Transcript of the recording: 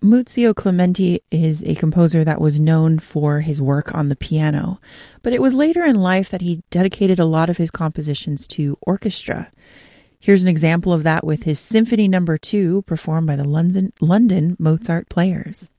Muzio Clementi is a composer that was known for his work on the piano, but it was later in life that he dedicated a lot of his compositions to orchestra. Here's an example of that with his Symphony No. 2, performed by the London Mozart Players.